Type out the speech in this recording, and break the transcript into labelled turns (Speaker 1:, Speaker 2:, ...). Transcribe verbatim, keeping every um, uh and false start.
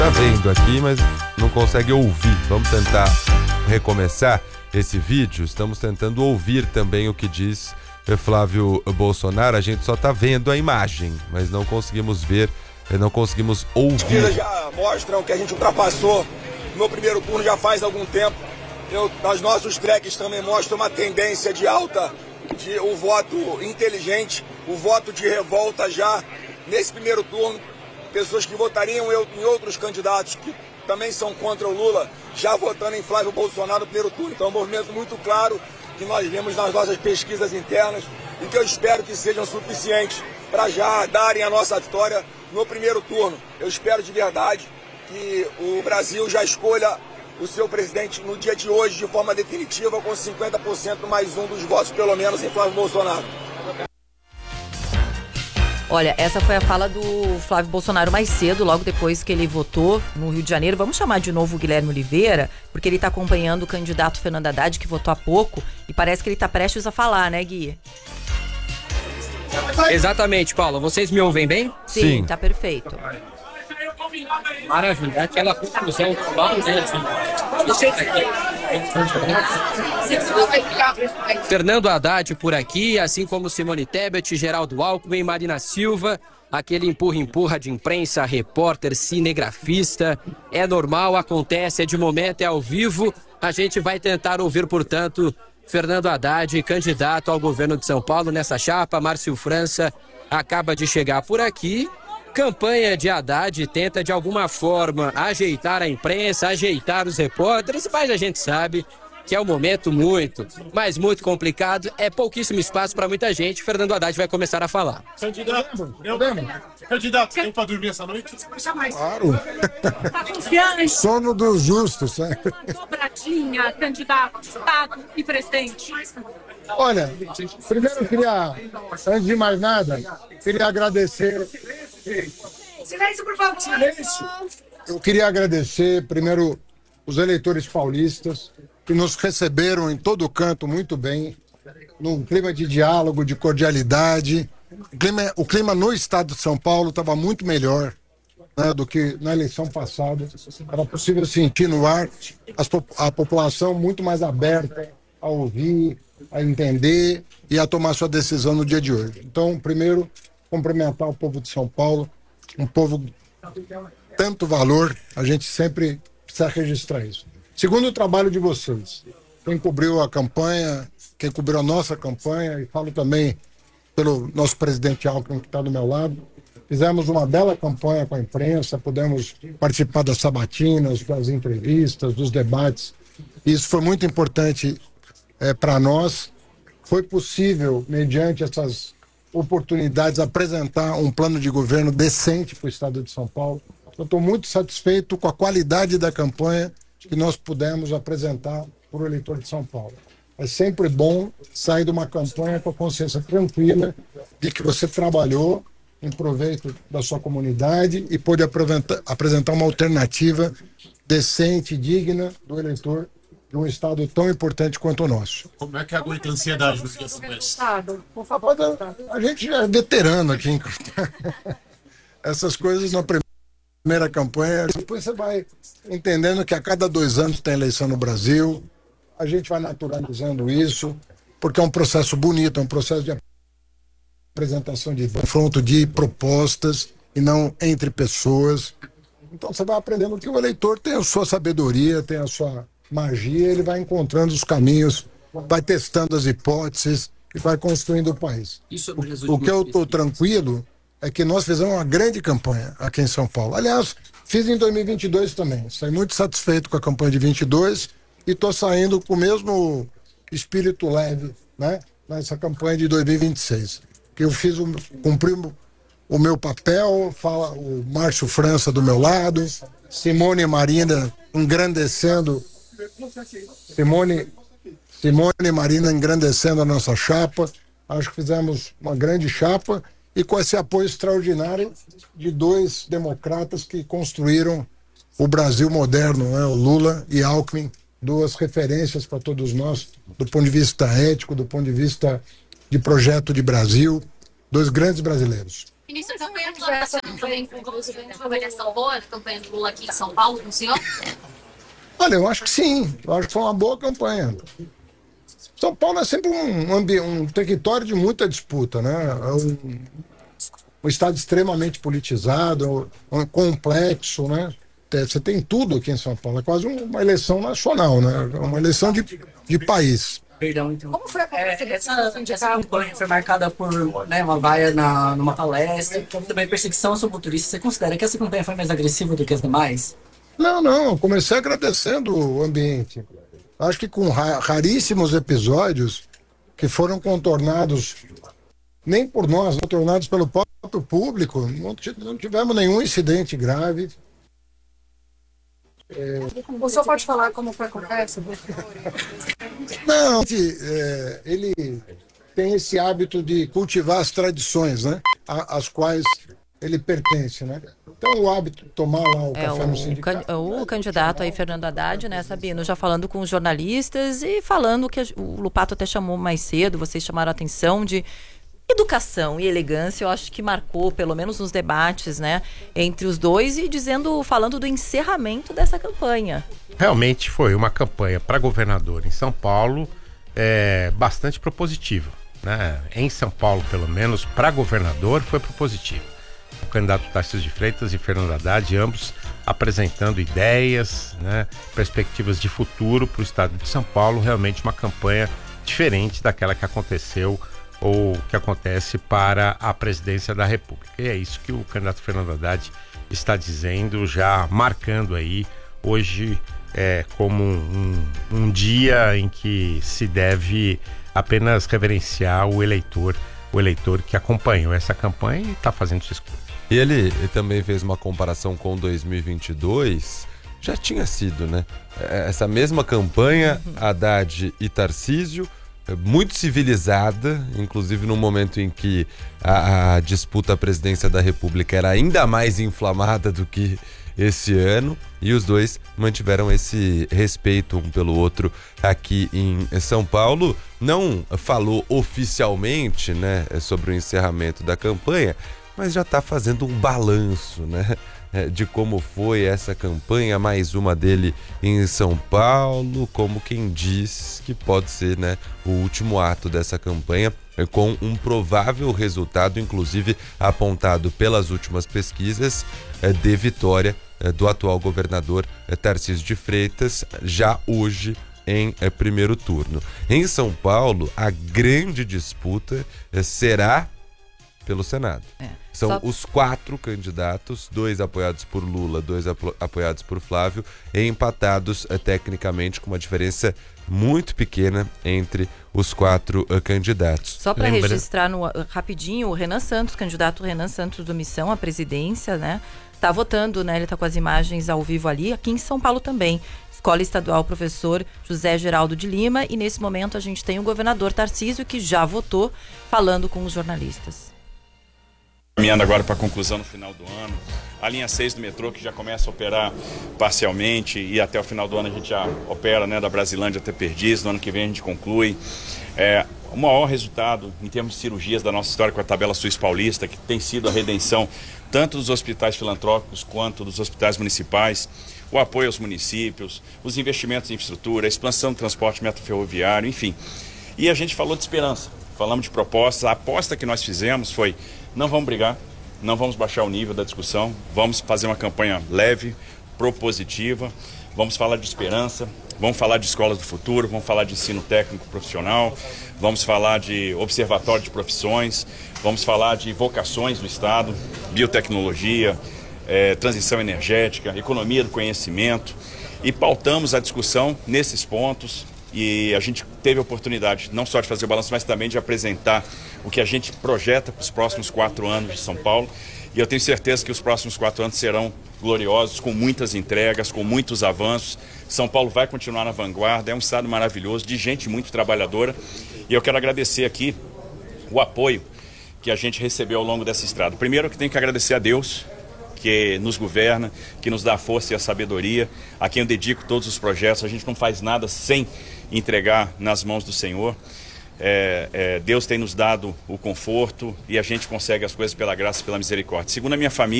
Speaker 1: Tá vendo aqui, mas não consegue ouvir. Vamos tentar recomeçar esse vídeo. Estamos tentando ouvir também o que diz Flávio Bolsonaro. A gente só tá vendo a imagem, mas não conseguimos ver, não conseguimos ouvir. As
Speaker 2: pesquisas já mostram que a gente ultrapassou no primeiro turno já faz algum tempo. Eu, os nossos tracks também mostram uma tendência de alta, de o voto inteligente, o voto de revolta já nesse primeiro turno. Pessoas que votariam em outros candidatos que também são contra o Lula, já votando em Flávio Bolsonaro no primeiro turno. Então é um movimento muito claro que nós vemos nas nossas pesquisas internas e que eu espero que sejam suficientes para já darem a nossa vitória no primeiro turno. Eu espero de verdade que o Brasil já escolha o seu presidente no dia de hoje de forma definitiva, com cinquenta por cento mais um dos votos, pelo menos, em Flávio Bolsonaro.
Speaker 3: Olha, essa foi a fala do Flávio Bolsonaro mais cedo, logo depois que ele votou no Rio de Janeiro. Vamos chamar de novo o Guilherme Oliveira, porque ele está acompanhando o candidato Fernando Haddad, que votou há pouco, e parece que ele está prestes a falar, né, Gui?
Speaker 4: Exatamente, Paula. Vocês me ouvem bem?
Speaker 3: Sim, Sim. Tá perfeito.
Speaker 4: Maravilha. Aquela conclusão global, né? Fernando Haddad por aqui, assim como Simone Tebet, Geraldo Alckmin, Marina Silva, aquele empurra-empurra de imprensa, repórter, cinegrafista. É normal, acontece, é de momento, é ao vivo. A gente vai tentar ouvir, portanto, Fernando Haddad, candidato ao governo de São Paulo nessa chapa. Márcio França acaba de chegar por aqui. Campanha de Haddad tenta de alguma forma ajeitar a imprensa, ajeitar os repórteres, mas a gente sabe que é um momento muito, mas muito complicado. É pouquíssimo espaço para muita gente. Fernando Haddad vai começar a falar.
Speaker 5: Candidato, eu lembro. Candidato, tem para dormir essa noite?
Speaker 6: Claro. Sono dos justos, né?
Speaker 7: Dobradinha, candidato, Estado e presidente.
Speaker 6: Olha, primeiro eu queria, antes de mais nada, queria agradecer.
Speaker 7: Silêncio, por favor. Silêncio.
Speaker 6: Eu queria agradecer, primeiro, os eleitores paulistas, que nos receberam em todo canto muito bem, num clima de diálogo, de cordialidade. O clima, o clima no estado de São Paulo estava muito melhor, né, do que na eleição passada. Era possível sentir no ar as, a população muito mais aberta a ouvir, a entender e a tomar sua decisão no dia de hoje. Então, primeiro, cumprimentar o povo de São Paulo, um povo tanto valor, a gente sempre precisa registrar isso. Segundo, o trabalho de vocês, quem cobriu a campanha, quem cobriu a nossa campanha, e falo também pelo nosso presidente Alckmin, que está do meu lado. Fizemos uma bela campanha com a imprensa, pudemos participar das sabatinas, das entrevistas, dos debates. Isso foi muito importante é, para nós. Foi possível, mediante essas oportunidades, apresentar um plano de governo decente para o estado de São Paulo. Eu estou muito satisfeito com a qualidade da campanha que nós pudemos apresentar para o eleitor de São Paulo. É sempre bom sair de uma campanha com a consciência tranquila de que você trabalhou em proveito da sua comunidade e pôde apresentar uma alternativa decente e digna do eleitor de um estado tão importante quanto o nosso.
Speaker 5: Como é que aguenta a ansiedade nos dias como esse?
Speaker 6: A gente já é veterano aqui. Essas coisas na primeira campanha, depois você vai entendendo que a cada dois anos tem eleição no Brasil, a gente vai naturalizando isso, porque é um processo bonito, é um processo de apresentação de confronto de propostas e não entre pessoas. Então você vai aprendendo que o eleitor tem a sua sabedoria, tem a sua magia, ele vai encontrando os caminhos, vai testando as hipóteses e vai construindo o país. O, o que eu estou tranquilo é que nós fizemos uma grande campanha aqui em São Paulo. Aliás, fiz em dois mil e vinte e dois também. Saí muito satisfeito com a campanha de vinte e dois e estou saindo com o mesmo espírito leve, né, nessa campanha de dois mil e vinte e seis. Que eu fiz, o, cumpri o meu papel, fala o Márcio França do meu lado, Simone e Marina engrandecendo, Simone, Simone e Marina engrandecendo a nossa chapa. Acho que fizemos uma grande chapa e com esse apoio extraordinário de dois democratas que construíram o Brasil moderno, né? O Lula e Alckmin, duas referências para todos nós, do ponto de vista ético, do ponto de vista de projeto de Brasil, dois grandes brasileiros.
Speaker 8: Início da campanha do Lula, tem uma avaliação boa da campanha do Lula aqui em São Paulo, com o senhor?
Speaker 6: Olha, eu acho que sim. Eu acho que foi uma boa campanha. São Paulo é sempre um, ambi- um território de muita disputa, né? É um, um estado extremamente politizado, um, complexo, né? É, Você tem tudo aqui em São Paulo. É quase um- uma eleição nacional, né? É uma eleição de, de país.
Speaker 9: Perdão, então.
Speaker 7: Como foi a conversa
Speaker 9: É, essa, essa campanha foi marcada por, né, uma vaia na, numa palestra, também perseguição sobre motoristas. Você considera que essa campanha foi mais agressiva do que as demais?
Speaker 6: Não, não, eu comecei agradecendo o ambiente. Acho que com ra- raríssimos episódios que foram contornados, nem por nós, contornados pelo próprio público, não ti- não tivemos nenhum incidente grave.
Speaker 7: O senhor pode falar como foi a conversa?
Speaker 6: Não, que, é, ele tem esse hábito de cultivar as tradições, né? A- às quais ele pertence, né? Então o hábito de tomar lá o
Speaker 3: É,
Speaker 6: café no
Speaker 3: o,
Speaker 6: sindicato.
Speaker 3: can- o candidato aí, Fernando Haddad, né, Sabino, já falando com os jornalistas e falando que a- o Lupato até chamou mais cedo, vocês chamaram a atenção de educação e elegância, eu acho que marcou, pelo menos nos debates, né, entre os dois e dizendo, falando do encerramento dessa campanha.
Speaker 10: Realmente foi uma campanha para governador em São Paulo é, bastante propositiva, né? Em São Paulo, pelo menos, para governador foi propositivo. O candidato Tarcísio de Freitas e Fernando Haddad, ambos apresentando ideias, né, perspectivas de futuro para o estado de São Paulo, realmente uma campanha diferente daquela que aconteceu ou que acontece para a presidência da República. E é isso que o candidato Fernando Haddad está dizendo, já marcando aí hoje é, como um, um, um dia em que se deve apenas reverenciar o eleitor, o eleitor que acompanhou essa campanha e está fazendo sua escolha.
Speaker 1: E ele também fez uma comparação com dois mil e vinte e dois, já tinha sido, né? Essa mesma campanha, Haddad e Tarcísio, muito civilizada, inclusive no momento em que a, a disputa à presidência da República era ainda mais inflamada do que esse ano, e os dois mantiveram esse respeito um pelo outro aqui em São Paulo. Não falou oficialmente, né, sobre o encerramento da campanha, mas já está fazendo um balanço, né, de como foi essa campanha, mais uma dele em São Paulo, como quem diz que pode ser, né, o último ato dessa campanha, com um provável resultado, inclusive apontado pelas últimas pesquisas, de vitória do atual governador Tarcísio de Freitas, já hoje em primeiro turno. Em São Paulo, a grande disputa será pelo Senado. É. São Só... os quatro candidatos, dois apoiados por Lula, dois apo- apoiados por Flávio, empatados uh, tecnicamente, com uma diferença muito pequena entre os quatro uh, candidatos.
Speaker 3: Só para Lembra... registrar no, uh, rapidinho, o Renan Santos, candidato Renan Santos do Missão à presidência, né? Tá votando, né? Ele tá com as imagens ao vivo ali, aqui em São Paulo também. Escola Estadual Professor José Geraldo de Lima, e nesse momento a gente tem o governador Tarcísio, que já votou, falando com os jornalistas.
Speaker 11: Caminhando agora para a conclusão no final do ano, a linha seis do metrô que já começa a operar parcialmente, e até o final do ano a gente já opera, né, da Brasilândia até Perdiz, no ano que vem a gente conclui. É, o maior resultado em termos de cirurgias da nossa história com a tabela Suíça Paulista, que tem sido a redenção tanto dos hospitais filantrópicos quanto dos hospitais municipais, o apoio aos municípios, os investimentos em infraestrutura, a expansão do transporte metroferroviário, enfim. E a gente falou de esperança, falamos de propostas. A aposta que nós fizemos foi: não vamos brigar, não vamos baixar o nível da discussão, vamos fazer uma campanha leve, propositiva, vamos falar de esperança, vamos falar de escolas do futuro, vamos falar de ensino técnico profissional, vamos falar de observatório de profissões, vamos falar de vocações do Estado, biotecnologia, eh, transição energética, economia do conhecimento, e pautamos a discussão nesses pontos. E a gente teve a oportunidade não só de fazer o balanço, mas também de apresentar o que a gente projeta para os próximos quatro anos de São Paulo. E eu tenho certeza que os próximos quatro anos serão gloriosos, com muitas entregas, com muitos avanços. São Paulo vai continuar na vanguarda, é um estado maravilhoso, de gente muito trabalhadora. E eu quero agradecer aqui o apoio que a gente recebeu ao longo dessa estrada. Primeiro, que tenho que agradecer a Deus, que nos governa, que nos dá a força e a sabedoria, a quem eu dedico todos os projetos. A gente não faz nada sem entregar nas mãos do Senhor. É, é, Deus tem nos dado o conforto e a gente consegue as coisas pela graça e pela misericórdia. Segundo a minha família,